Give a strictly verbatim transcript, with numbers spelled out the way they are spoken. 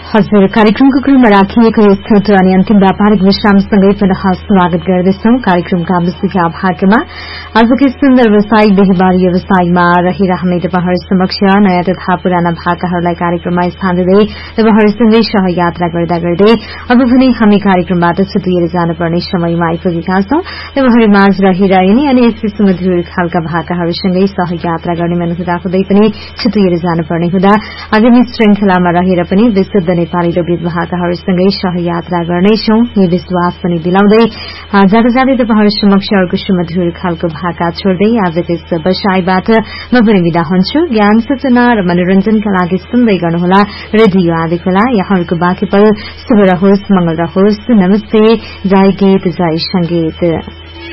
हजुर कार्यक्रमको क्रममा राखिएको यस छोटो अनि अन्तिम व्यापारिक विश्रामसँगै पुनः स्वागत गर्दछौं। कार्यक्रमका विशिका भागमा आजको सुन्दर व्यवसायिक देहीबारी व्यवसायमा रहिरहने तपाईहरु समक्ष नयाँ तथा पुराना भाकाहरूलाई कार्यक्रममा स्थान दिँदै तपाईहरुसँगै सहयात्रा गर्दा गर्दै अब भने हामी कार्यक्रमबाट छुटिएर जानुपर्ने समयमा आइपुगेका छौं। तपाईहरु माझ रहिरहने अनि यस्तै सुमधुर खालका भाकाहरूसँगै सहयात्रा गर्ने मन हुँदा हुँदै पनि छुटिएर जानुपर्ने हुँदा आगामी श्रृंखलामा रहेर पनि विशुद्ध नेपाली लोकगीत भाकाहरूसँगै सहयात्रा गर्नेछौं यो विश्वास पनि दिलाउँदै जाँदा जाँदै तपाईहरु समक्ष अर्को सुमधुर खालको भाका छोड्दै आजको यस बसाईबाट म पनि बिदा हुन्छु। ज्ञान सूचना र मनोरञ्जनका लागि सुन्दै गर्नुहोला रेडियो आदिखोला। यहाँहरूको बाँकी पल शुभ रहोस्, मंगल रहोस्। नमस्ते, जय गीत जय संगीत।